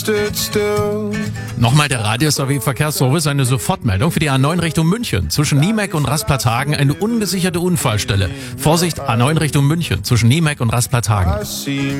Nochmal der Radio-SAW-Verkehrsservice, eine Sofortmeldung für die A9 Richtung München. Zwischen Niemeck und Rasplatzhagen eine ungesicherte Unfallstelle. Vorsicht, A9 Richtung München, zwischen Niemeck und Rasplatzhagen.